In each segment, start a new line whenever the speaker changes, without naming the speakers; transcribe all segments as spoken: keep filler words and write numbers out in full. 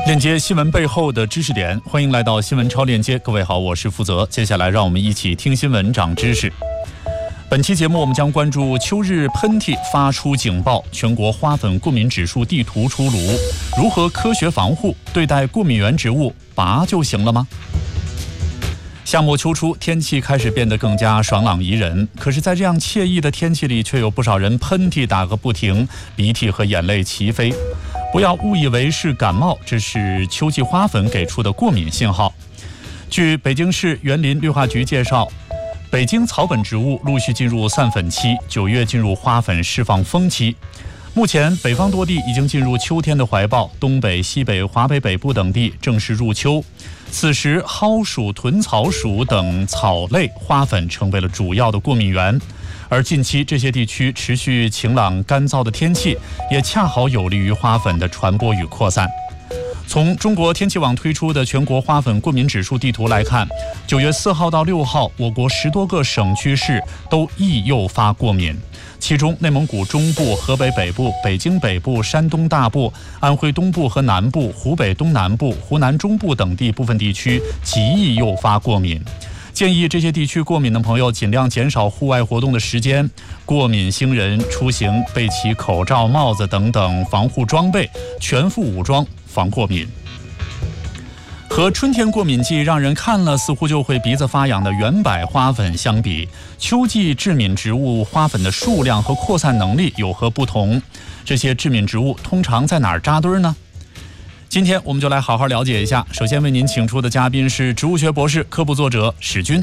链接新闻背后的知识点，欢迎来到新闻超链接。各位好，我是负责。接下来让我们一起听新闻长知识。本期节目我们将关注秋日喷嚏发出警报，全国花粉过敏指数地图出炉，如何科学防护？对待过敏原植物，拔就行了吗？夏末秋初，天气开始变得更加爽朗宜人，可是在这样惬意的天气里，却有不少人喷嚏打个不停，鼻涕和眼泪齐飞。不要误以为是感冒，这是秋季花粉给出的过敏信号。据北京市园林绿化局介绍，北京草本植物陆续进入散粉期，九月进入花粉释放风期。目前北方多地已经进入秋天的怀抱，东北、西北、华北北部等地正式入秋。此时蒿属、豚草属等草类花粉成为了主要的过敏源，而近期这些地区持续晴朗干燥的天气，也恰好有利于花粉的传播与扩散。从中国天气网推出的全国花粉过敏指数地图来看，九月四号到六号，我国十多个省区市都易诱发过敏。其中内蒙古中部、河北北部、北京北部、山东大部、安徽东部和南部、湖北东南部、湖南中部等地部分地区极易诱发过敏。建议这些地区过敏的朋友尽量减少户外活动的时间，过敏星人出行备齐口罩、帽子等等防护装备，全副武装防过敏。和春天过敏季让人看了似乎就会鼻子发痒的圆柏花粉相比，秋季致敏植物花粉的数量和扩散能力有何不同？这些致敏植物通常在哪儿扎堆呢？今天我们就来好好了解一下。首先为您请出的嘉宾是植物学博士、科普作者史军。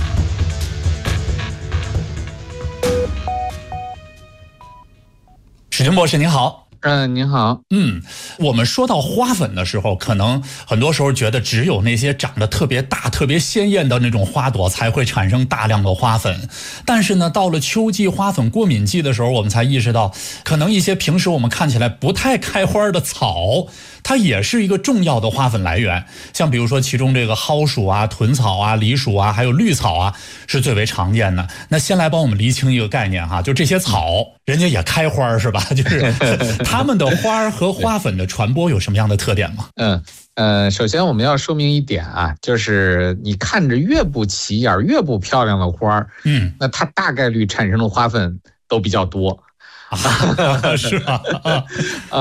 史军博士您好。
嗯，您好。
嗯，我们说到花粉的时候，可能很多时候觉得只有那些长得特别大、特别鲜艳的那种花朵才会产生大量的花粉。但是呢，到了秋季花粉过敏季的时候，我们才意识到，可能一些平时我们看起来不太开花的草，它也是一个重要的花粉来源。像比如说其中这个蒿属啊、豚草啊、梨属啊，还有绿草啊，是最为常见的。那先来帮我们厘清一个概念哈，就这些草，人家也开花是吧？就是它们的花和花粉的传播有什么样的特点吗？
嗯呃，首先我们要说明一点啊，就是你看着越不起眼、越不漂亮的花，嗯，那它大概率产生的花粉都比较多。
啊、是吧？啊，